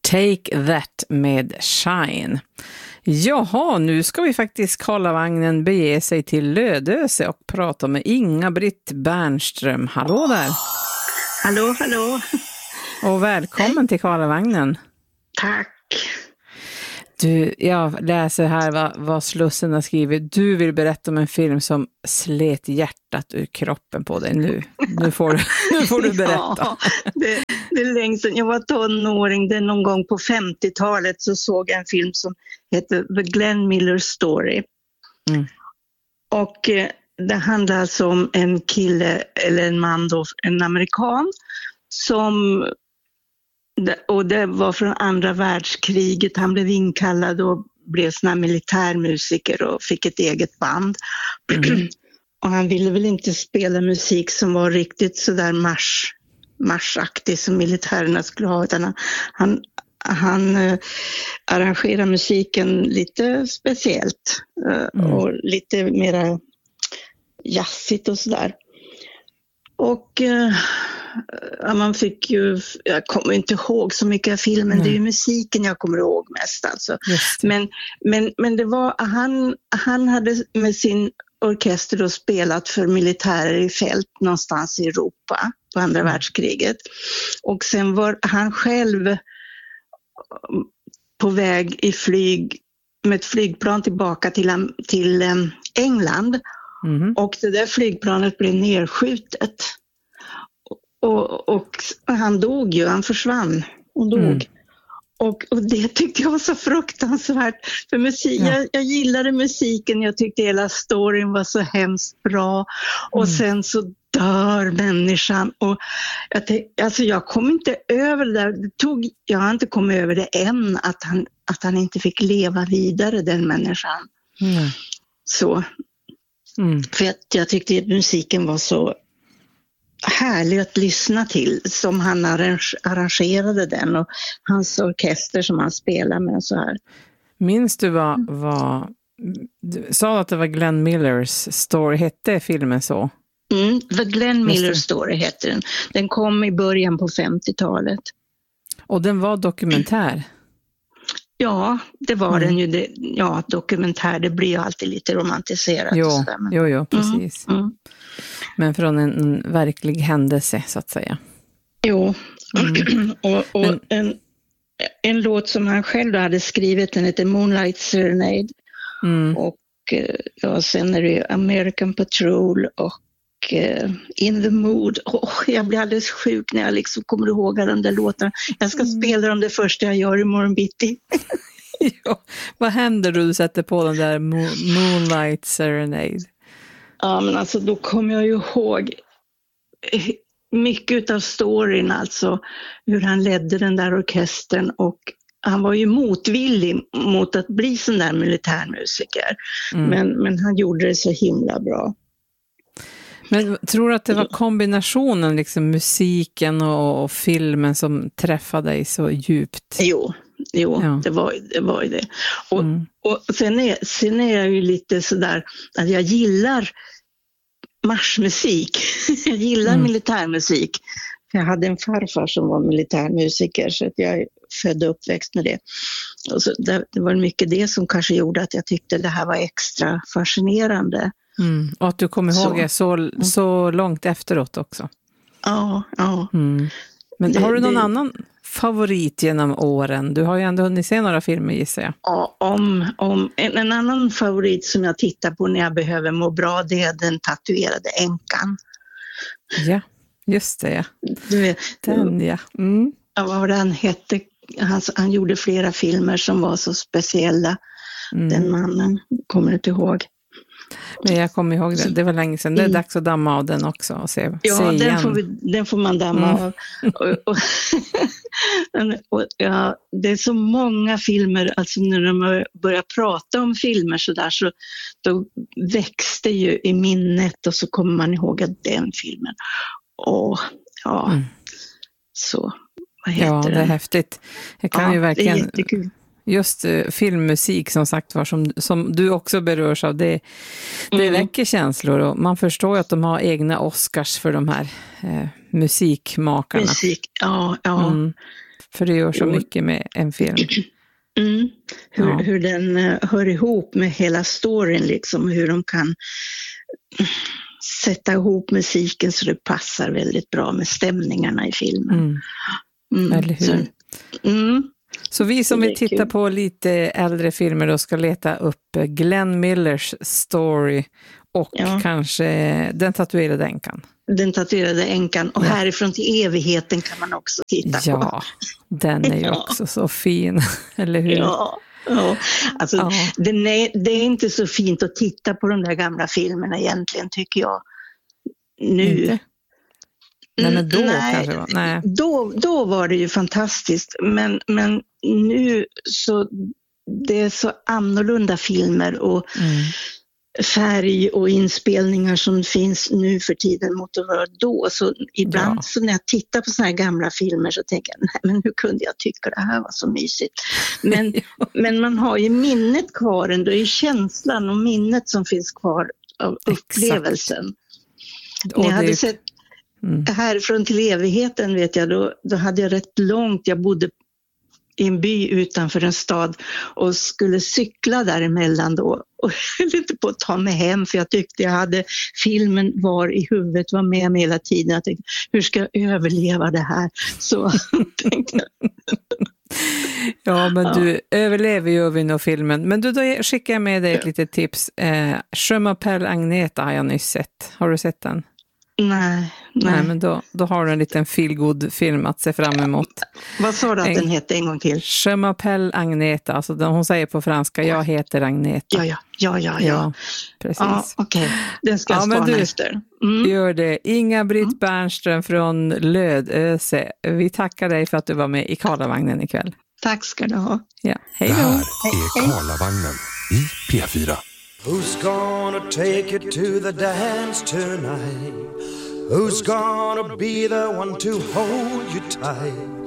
Take That med Shine. Jaha, nu ska vi faktiskt Karlavagnen bege sig till Lödöse och prata med Inga-Britt Bernström. Hallå där! Hallå, hallå! Och välkommen till Karlavagnen. Tack! Du, jag läser här vad Slussen har skrivit. Du vill berätta om en film som slet hjärtat ur kroppen på dig nu. Nu får du berätta. Ja, det är länge sedan. Jag var tonåring. Det någon gång på 50-talet så såg jag en film som heter The Glenn Miller Story. Mm. Och det handlar alltså om en kille eller en man då, en amerikan som... Och det var från andra världskriget. Han blev inkallad och blev sån här militärmusiker och fick ett eget band. Mm. Och han ville väl inte spela musik som var riktigt sådär marschaktig som militärerna skulle ha. Utan han arrangerade musiken lite speciellt och lite mera jazzigt och sådär. Och... Ja, man fick ju, jag kommer inte ihåg så mycket av filmen, det är ju musiken jag kommer ihåg mest alltså. Men det var, han hade med sin orkester då spelat för militärer i fält någonstans i Europa på andra världskriget. Och sen var han själv på väg i med ett flygplan tillbaka till England. Mm. Och det där flygplanet blev nedskjutet. Och han dog ju, han försvann och dog. Mm. Och det tyckte jag var så fruktansvärt. För musik, jag gillade musiken, jag tyckte hela storyn var så hemskt bra. Och sen så dör människan. Och jag kom inte över det där. Jag har inte kommit över det än, att han inte fick leva vidare, den människan. Mm. Så. Mm. För jag tyckte att musiken var så härlig att lyssna till, som han arrangerade den och hans orkester som han spelar med så här. Minns du du sa att det var Glenn Millers Story, hette filmen så? The Glenn Miller Story heter den. Den kom i början på 50-talet. Och den var dokumentär? Ja, det var den ju. Dokumentär, det blir ju alltid lite romantiserat. Jo, precis. Men från en verklig händelse, så att säga. Jo, och en låt som han själv hade skrivit, den heter Moonlight Serenade. Och sen är det American Patrol och In the Mood. Jag blir alldeles sjuk när jag liksom kommer ihåg den där låten. Jag ska spela dem det första jag gör imorgon bitti. Ja, vad händer då du sätter på den där Moonlight Serenade? Ja, men alltså då kommer jag ju ihåg mycket av storyn, alltså hur han ledde den där orkestern, och han var ju motvillig mot att bli sån där militärmusiker. Men han gjorde det så himla bra. Men tror du att det var kombinationen, liksom musiken och filmen, som träffade dig så djupt? Jo, ja. det var ju det. Och sen är jag ju lite sådär att jag gillar marschmusik. Jag gillar militärmusik. Jag hade en farfar som var militärmusiker, så att jag är född och uppväxt med det. Och så det var mycket det som kanske gjorde att jag tyckte det här var extra fascinerande. Och att du kommer ihåg det så långt efteråt också. Ja. Men har du någon annan favorit genom åren? Du har ju ändå hunnit se några filmer, gissar jag. Ja, en annan favorit som jag tittar på när jag behöver må bra, det är Den tatuerade änkan. Ja, just det. Du vet, den, ja. Ja, vad var det han hette? Han gjorde flera filmer som var så speciella. Den mannen, kommer du inte ihåg? Men jag kommer ihåg det. Det var länge sedan. Det är dags att damma av den också och se den får man damma av. Det är så många filmer, alltså när de börjar prata om filmer så där, så då växte ju i minnet, och så kommer man ihåg att den filmen. Så vad heter det är häftigt. Jag kan ju verkligen... Det är jättekul. just filmmusik som sagt var, som du också berörs av, det väcker känslor, och man förstår ju att de har egna Oscars för de här musikmakarna. Musik, ja. För det gör så mycket med en film. Hur den hör ihop med hela storyn, liksom, hur de kan sätta ihop musiken så det passar väldigt bra med stämningarna i filmen. Eller hur? Så vi som vill titta på lite äldre filmer då ska leta upp Glenn Millers Story och kanske Den tatuerade änkan. Den tatuerade änkan, och Härifrån till evigheten kan man också titta på. Ja, den är ju också så fin, eller hur? Ja. Alltså, det är inte så fint att titta på de där gamla filmerna egentligen, tycker jag. Nu. Inte. Nej, men då kanske var. Nej. Då var det ju fantastiskt, men nu så det är så annorlunda filmer och färg och inspelningar som finns nu för tiden mot att vara då. Så ibland så när jag tittar på såna här gamla filmer så tänker jag, nej, men hur kunde jag tycka det här var så mysigt? Men man har ju minnet kvar ändå, i känslan och minnet som finns kvar av upplevelsen. När jag hade sett Härifrån till evigheten, vet jag, då hade jag rätt långt, jag bodde i en by utanför en stad och skulle cykla däremellan då, och höll inte på att ta mig hem, för jag tyckte jag hade filmen var i huvudet, var med mig hela tiden. Jag tänkte, hur ska jag överleva det här? Så tänkte jag. Ja, men du överlever ju över filmen. Men då skickar jag med dig ett litet tips. Je m'appelle Agneta har jag nyss sett. Har du sett den? Nej, men då har du en liten feelgood film att se fram emot. Vad sa du att den hette en gång till? Je m'appelle Agneta, alltså hon säger på franska, jag heter Agneta. Ja. Precis. Ja, okej. Den ska jag spana efter. Gör det. Inga-Britt Bernström från Lödöse. Vi tackar dig för att du var med i Karlavagnen ikväll. Tack ska du ha. Ja, hej då. Det här är Karlavagnen i P4. Who's gonna take it to the dance tonight? Who's gonna be the one to hold you tight?